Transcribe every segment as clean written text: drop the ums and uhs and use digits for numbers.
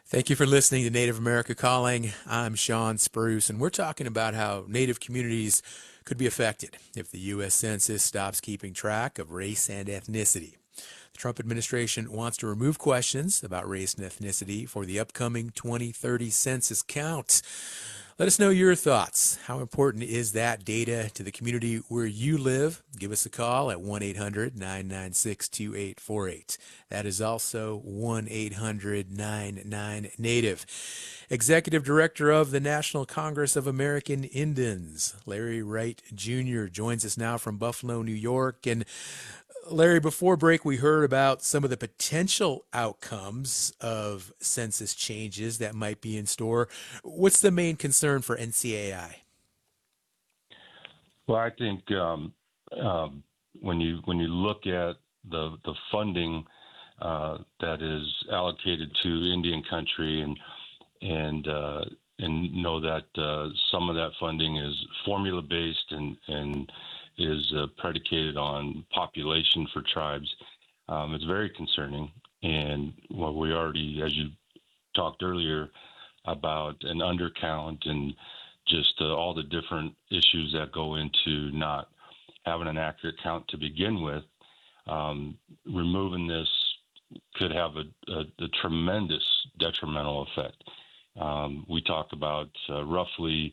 Thank you for listening to Native America Calling. I'm Sean Spruce, and we're talking about how Native communities could be affected if the U.S. Census stops keeping track of race and ethnicity. The Trump administration wants to remove questions about race and ethnicity for the upcoming 2030 census count. Let us know your thoughts. How important is that data to the community where you live? Give us a call at 1-800-996-2848. That is also 1-800-99-NATIVE. Executive Director of the National Congress of American Indians, Larry Wright Jr., joins us now from Buffalo, New York. And Larry, before break, we heard about some of the potential outcomes of census changes that might be in store. What's the main concern for NCAI? Well, I think when you look at the funding that is allocated to Indian country and know that some of that funding is formula based and is predicated on population for tribes. It's very concerning. And what we already, as you talked earlier, about an undercount and just all the different issues that go into not having an accurate count to begin with, removing this could have a tremendous detrimental effect. We talk about roughly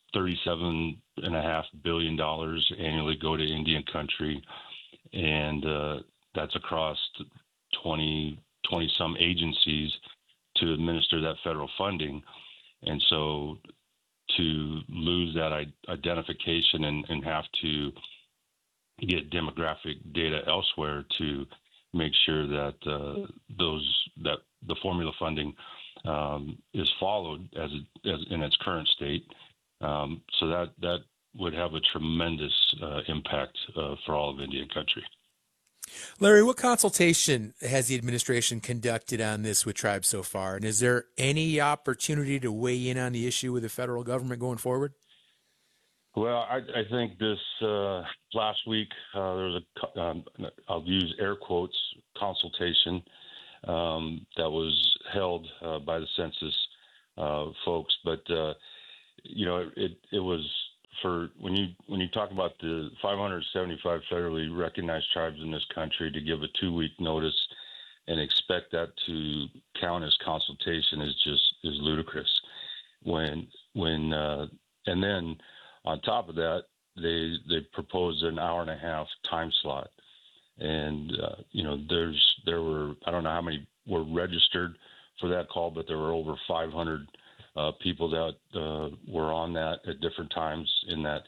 $37.5 billion annually go to Indian country, and that's across 20 some agencies to administer that federal funding. And so to lose that identification and have to get demographic data elsewhere to make sure that that the formula funding is followed as in its current state. So that would have a tremendous impact for all of Indian country. Larry, what consultation has the administration conducted on this with tribes so far? And is there any opportunity to weigh in on the issue with the federal government going forward? Well, I think this last week there was I'll use air quotes, consultation that was held by the census folks. But, it was for when you talk about the 575 federally recognized tribes in this country to give a 2-week notice and expect that to count as consultation is ludicrous. And then on top of that, they proposed an hour and a half time slot. And, there were, I don't know how many were registered for that call, but there were over 500 people that were on that at different times in that.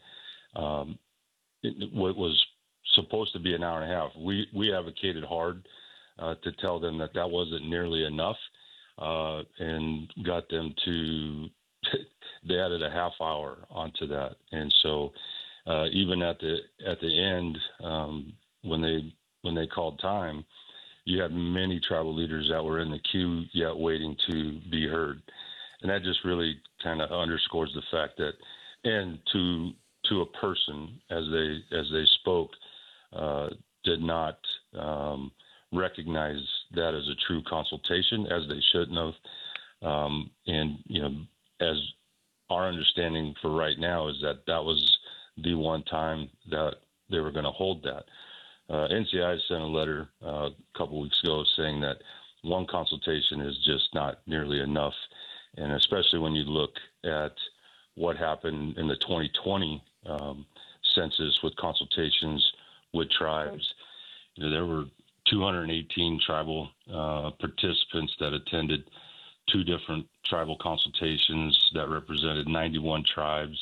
What was supposed to be an hour and a half. We advocated hard to tell them that wasn't nearly enough and got them to they added a half hour onto that. And so even at the end, when they called time, you had many tribal leaders that were in the queue yet waiting to be heard. And that just really kind of underscores the fact that, and to a person as they spoke, did not recognize that as a true consultation, as they shouldn't have. And as our understanding for right now is that was the one time that they were going to hold that. NCI sent a letter a couple weeks ago saying that one consultation is just not nearly enough. And especially when you look at what happened in the 2020 census with consultations with tribes, there were 218 tribal participants that attended 2 different tribal consultations that represented 91 tribes,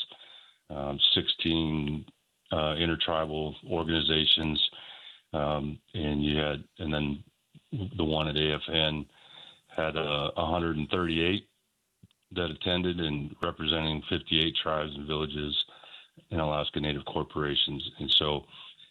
16 intertribal organizations, and then the one at AFN had 138 that attended and representing 58 tribes and villages and Alaska Native corporations. And so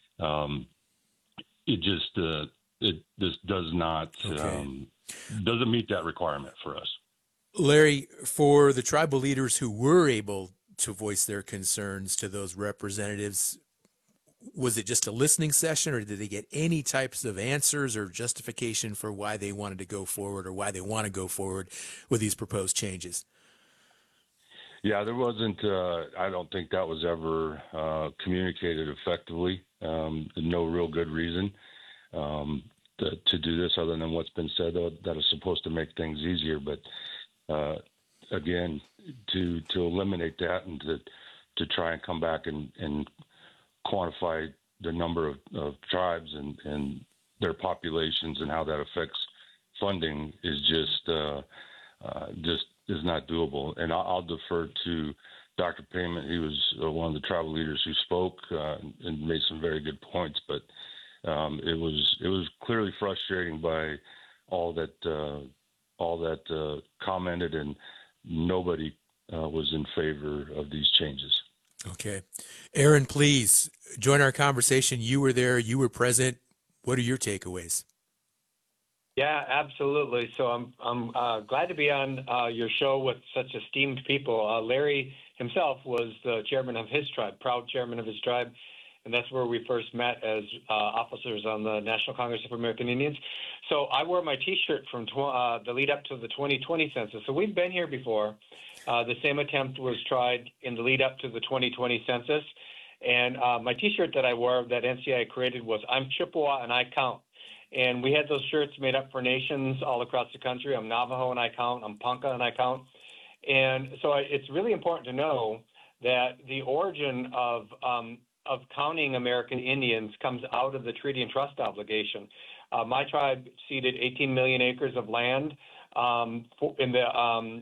this does not doesn't meet that requirement for us. Larry, for the tribal leaders who were able to voice their concerns to those representatives, Was it just a listening session, or did they get any types of answers or justification for why they wanted to go forward or why they want to go forward with these proposed changes? Yeah, there wasn't. I don't think that was ever communicated effectively. No real good reason to do this, other than what's been said, though, that is supposed to make things easier. But again, to eliminate that and to try and come back and quantify the number of tribes and their populations and how that affects funding is just is not doable. And I'll defer to Dr. Payment. He was one of the tribal leaders who spoke and made some very good points, but it was clearly frustrating by all that commented, and nobody was in favor of these changes. Okay. Aaron, please join our conversation. You were there, you were present. What are your takeaways? Yeah, absolutely. So I'm glad to be on your show with such esteemed people. Larry himself was the chairman of his tribe, proud chairman of his tribe, and that's where we first met as officers on the National Congress of American Indians. So I wore my T-shirt from the lead up to the 2020 census. So we've been here before. The same attempt was tried in the lead up to the 2020 census, and my T-shirt that I wore that NCI created was "I'm Chippewa and I count." And we had those shirts made up for nations all across the country. I'm Navajo and I count. I'm Ponca and I count. And so it's really important to know that the origin of counting American Indians comes out of the Treaty and Trust obligation. My tribe ceded 18 million acres of land in the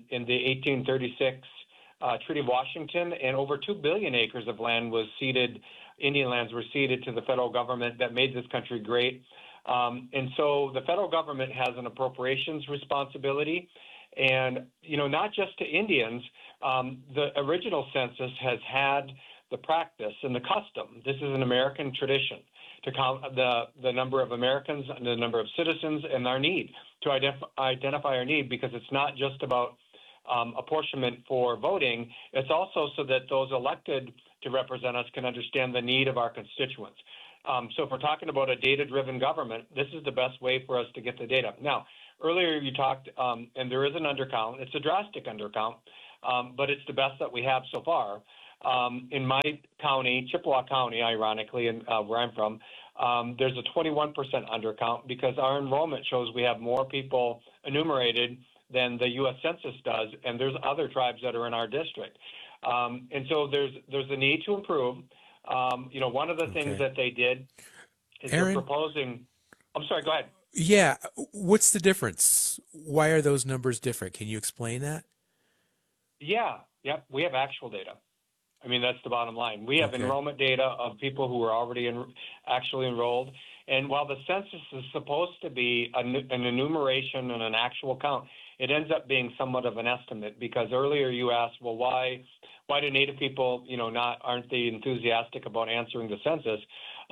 1836 Treaty of Washington, and over 2 billion acres of land was ceded. Indian lands were ceded to the federal government that made this country great. And so the federal government has an appropriations responsibility, and, not just to Indians. The original census has had the practice and the custom. This is an American tradition to count the number of Americans and the number of citizens and our need to identify our need, because it's not just about apportionment for voting. It's also so that those elected to represent us can understand the need of our constituents. So if we're talking about a data-driven government, this is the best way for us to get the data. Now, earlier you talked, and there is an undercount. It's a drastic undercount, but it's the best that we have so far. In my county, Chippewa County, ironically, and where I'm from, there's a 21% undercount because our enrollment shows we have more people enumerated than the U.S. Census does, and there's other tribes that are in our district. And so there's a need to improve. One of the things that they did is Aaron, they're proposing. I'm sorry, go ahead. Yeah. What's the difference? Why are those numbers different? Can you explain that? Yeah. Yep. We have actual data. I mean, that's the bottom line. We have enrollment data of people who are already actually enrolled. And while the census is supposed to be an enumeration and an actual count, it ends up being somewhat of an estimate, because earlier you asked, well, why do Native people, aren't they enthusiastic about answering the census?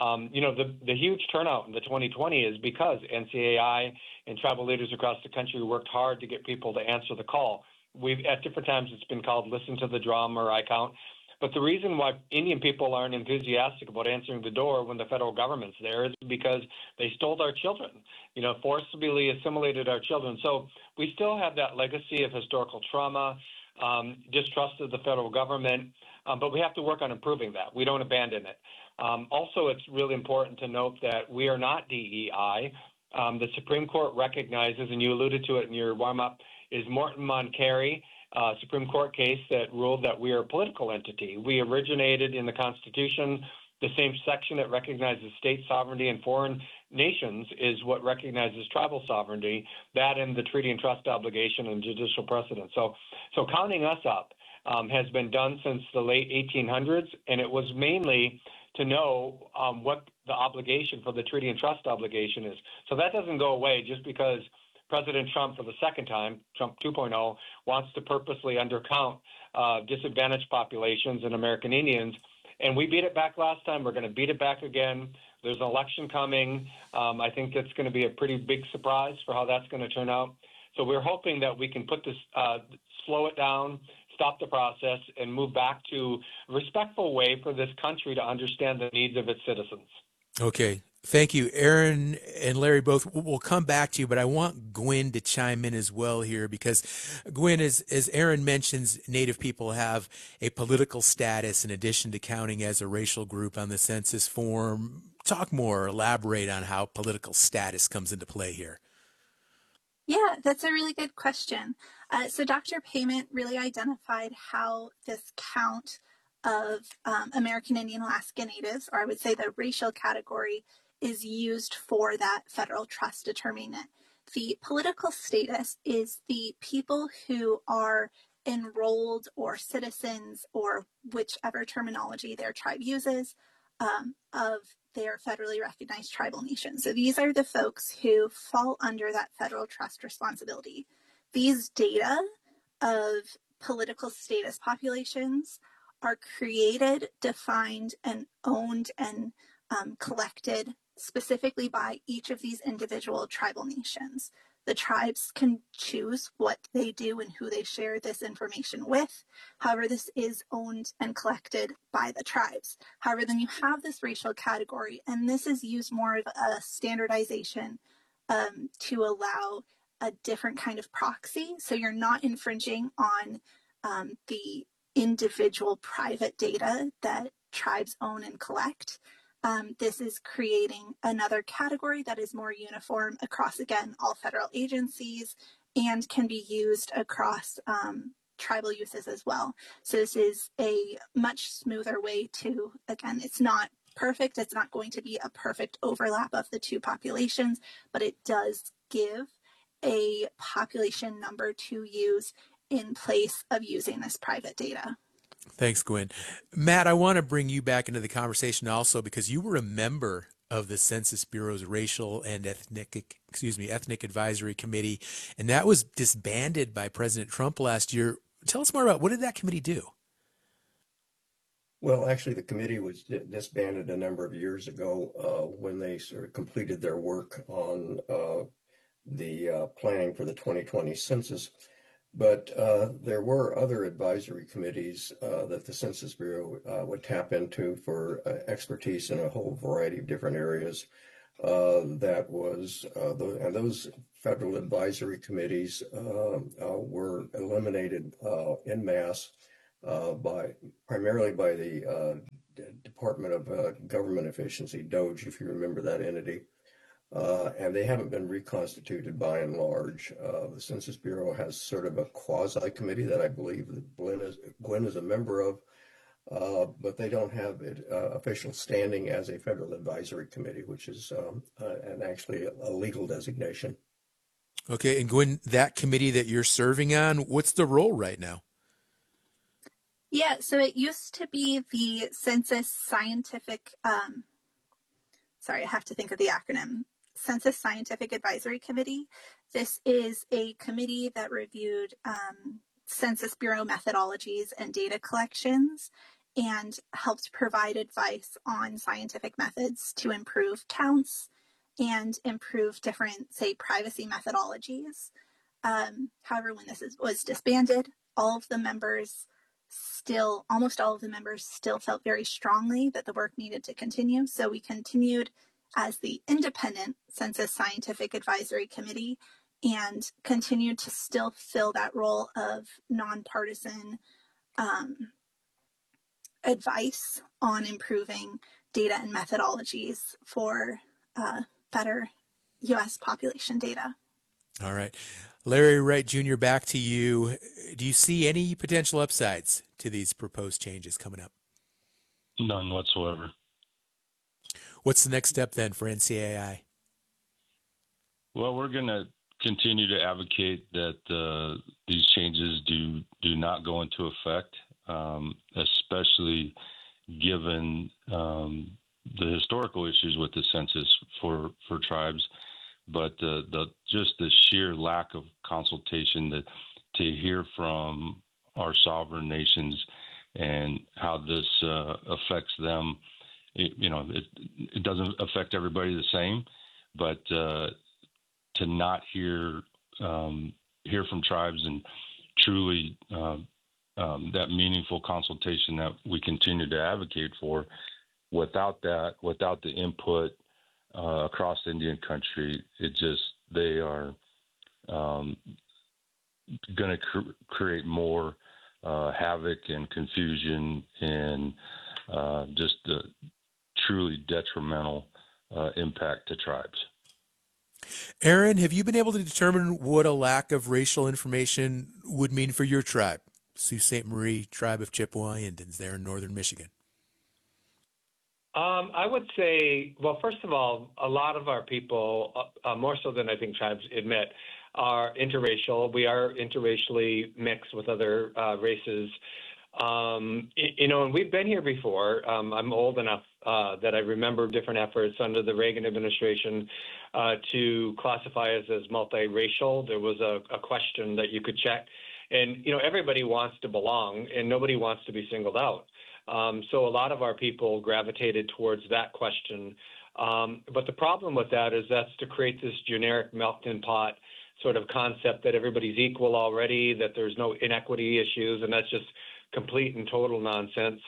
The huge turnout in the 2020 is because NCAI and tribal leaders across the country worked hard to get people to answer the call. At different times it's been called listen to the drum or I count. But the reason why Indian people aren't enthusiastic about answering the door when the federal government's there is because they stole our children, forcibly assimilated our children. So we still have that legacy of historical trauma, distrust of the federal government, but we have to work on improving that. We don't abandon it. Also, it's really important to note that we are not DEI. The Supreme Court recognizes, and you alluded to it in your warm-up, is Morton Moncari, Supreme Court case that ruled that we are a political entity. We originated in the Constitution. The same section that recognizes state sovereignty and foreign nations is what recognizes tribal sovereignty, that and the Treaty and Trust obligation and judicial precedent. So counting us up has been done since the late 1800s, and it was mainly to know what the obligation for the Treaty and Trust obligation is. So that doesn't go away just because President Trump, for the second time, Trump 2.0, wants to purposely undercount disadvantaged populations and American Indians. And we beat it back last time. We're going to beat it back again. There's an election coming. I think that's going to be a pretty big surprise for how that's going to turn out. So we're hoping that we can put this, slow it down, stop the process and move back to a respectful way for this country to understand the needs of its citizens. Okay. Thank you, Aaron and Larry. Both will come back to you, but I want Gwen to chime in as well here because, Gwen, as Aaron mentions, Native people have a political status in addition to counting as a racial group on the census form. Talk more, elaborate on how political status comes into play here. Yeah, that's a really good question. So Dr. Payment really identified how this count of American Indian Alaska Natives, or I would say the racial category, is used for that federal trust determinant. The political status is the people who are enrolled or citizens, or whichever terminology their tribe uses, of their federally recognized tribal nations. So these are the folks who fall under that federal trust responsibility. These data of political status populations are created, defined, and owned and collected specifically by each of these individual tribal nations. The tribes can choose what they do and who they share this information with. However, this is owned and collected by the tribes. However, then you have this racial category, and this is used more of a standardization to allow a different kind of proxy. So you're not infringing on the individual private data that tribes own and collect. This is creating another category that is more uniform across, again, all federal agencies and can be used across tribal uses as well. So this is a much smoother way to, again, it's not perfect. It's not going to be a perfect overlap of the two populations, but it does give a population number to use in place of using this private data. Thanks, Gwen. Matt, I want to bring you back into the conversation also because you were a member of the Census Bureau's Racial and Ethnic Advisory Committee, and that was disbanded by President Trump last year. Tell us more about what did that committee do? Well, actually, the committee was disbanded a number of years ago when they sort of completed their work on the planning for the 2020 census. But there were other advisory committees that the Census Bureau would tap into for expertise in a whole variety of different areas. And those federal advisory committees were eliminated en masse primarily by the Department of Government Efficiency, DOGE, if you remember that entity. And they haven't been reconstituted by and large. The Census Bureau has sort of a quasi-committee that I believe that Gwen is a member of, but they don't have official standing as a federal advisory committee, which is actually a legal designation. Okay, and Gwen, that committee that you're serving on, what's the role right now? Yeah, so it used to be the Census Scientific, sorry, I have to think of the acronym, Census Scientific Advisory Committee. This is a committee that reviewed Census Bureau methodologies and data collections and helped provide advice on scientific methods to improve counts and improve different, say, privacy methodologies. However, when this was disbanded, almost all of the members still felt very strongly that the work needed to continue. So we continued as the independent Census Scientific Advisory Committee and continued to still fill that role of nonpartisan advice on improving data and methodologies for better U.S. population data. All right. Larry Wright Jr., back to you. Do you see any potential upsides to these proposed changes coming up? None whatsoever. What's the next step then for NCAI? Well, we're going to continue to advocate that these changes do not go into effect, especially given the historical issues with the census for tribes, but just the sheer lack of consultation to hear from our sovereign nations and how this affects them. It doesn't affect everybody the same, but to not hear from tribes and truly that meaningful consultation that we continue to advocate for. Without that, without the input across Indian country, they are going to create more havoc and confusion and just the truly detrimental impact to tribes. Aaron, have you been able to determine what a lack of racial information would mean for your tribe, Sault Ste. Marie Tribe of Chippewa Indians there in northern Michigan? I would say, well, first of all, a lot of our people, more so than I think tribes admit, are interracial. We are interracially mixed with other races. And we've been here before. I'm old enough that I remember different efforts under the Reagan administration to classify us as multiracial. There was a question that you could check. And, everybody wants to belong and nobody wants to be singled out. So a lot of our people gravitated towards that question. But the problem with that is that's to create this generic melting pot sort of concept that everybody's equal already, that there's no inequity issues, and that's just complete and total nonsense.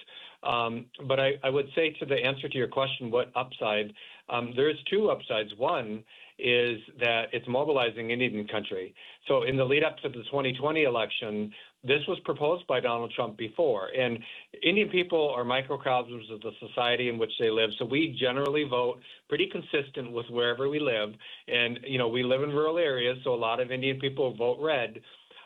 But I would say to the answer to your question, what upside? There's two upsides. One is that it's mobilizing Indian country. So in the lead up to the 2020 election, this was proposed by Donald Trump before. And Indian people are microcosms of the society in which they live. So we generally vote pretty consistent with wherever we live. And, we live in rural areas, so a lot of Indian people vote red.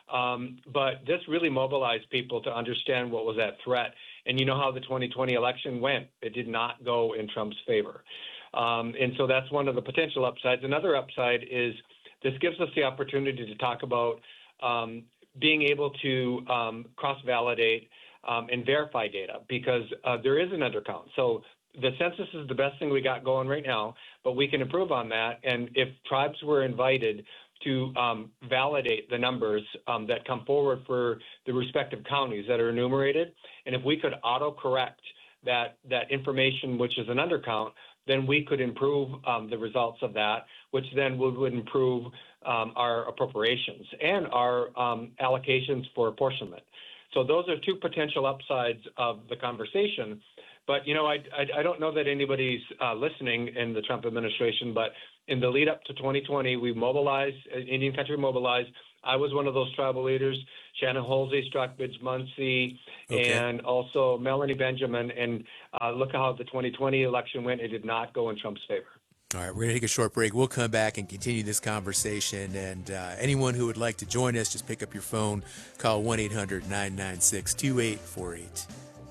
But this really mobilized people to understand what was at threat. And you know how the 2020 election went. It did not go in Trump's favor. And so that's one of the potential upsides. Another upside is this gives us the opportunity to talk about being able to cross-validate and verify data, because there is an undercount. So the census is the best thing we got going right now, but we can improve on that. And if tribes were invited to validate the numbers that come forward for the respective counties that are enumerated, and if we could auto-correct that information, which is an undercount, then we could improve the results of that, which then would improve our appropriations and our allocations for apportionment. So those are two potential upsides of the conversation. But, I don't know that anybody's listening in the Trump administration, but in the lead up to 2020, we mobilized, Indian country mobilized. I was one of those tribal leaders, Shannon Holsey, Stockbridge Muncie, and also Melanie Benjamin. And look how the 2020 election went. It did not go in Trump's favor. All right, we're going to take a short break. We'll come back and continue this conversation. And anyone who would like to join us, just pick up your phone, call 1-800-996-2848.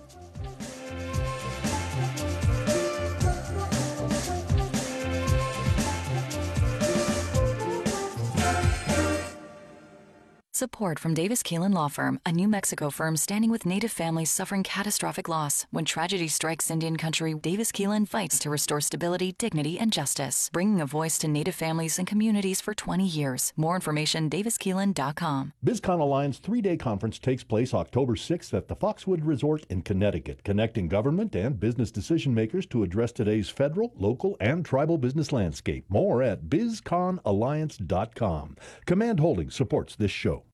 Support from Davis Keelan Law Firm, a New Mexico firm standing with Native families suffering catastrophic loss. When tragedy strikes Indian country, Davis Keelan fights to restore stability, dignity, and justice, bringing a voice to Native families and communities for 20 years. More information, daviskeelan.com. BizCon Alliance 3-day conference takes place October 6th at the Foxwood Resort in Connecticut, connecting government and business decision makers to address today's federal, local, and tribal business landscape. More at bizconalliance.com. Command Holdings supports this show.